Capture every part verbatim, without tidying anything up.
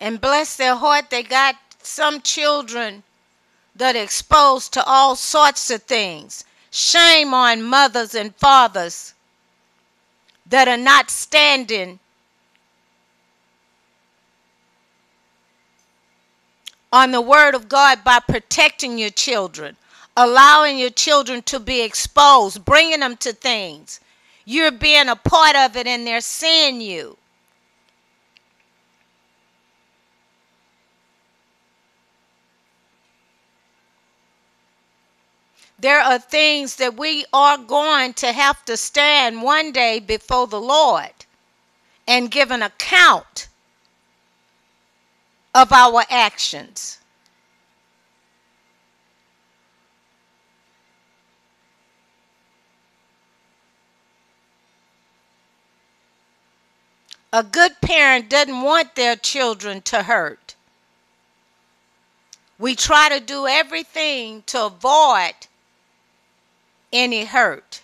And bless their heart, they got some children that are exposed to all sorts of things. Shame on mothers and fathers that are not standing on the word of God by protecting your children, allowing your children to be exposed, bringing them to things. You're being a part of it and they're seeing you. There are things that we are going to have to stand one day before the Lord and give an account of our actions. A good parent doesn't want their children to hurt. We try to do everything to avoid any hurt.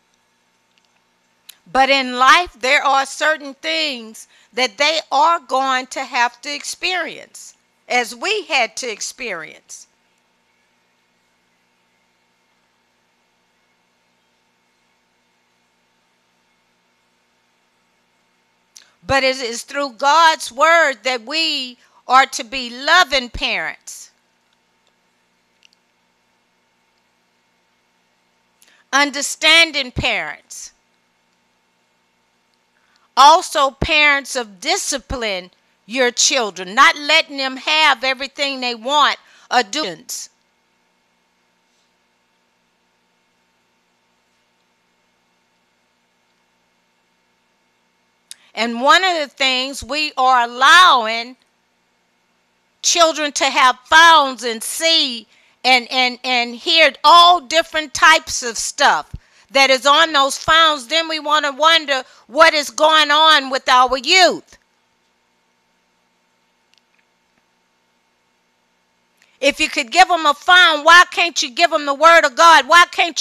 But in life, there are certain things that they are going to have to experience, as we had to experience. But it is through God's word that we are to be loving parents, understanding parents, also parents of discipline your children, not letting them have everything they want or do. And one of the things, we are allowing children to have phones and see and, and, and hear all different types of stuff that is on those phones. Then we want to wonder what is going on with our youth. If you could give them a phone, why can't you give them the word of God? Why can't you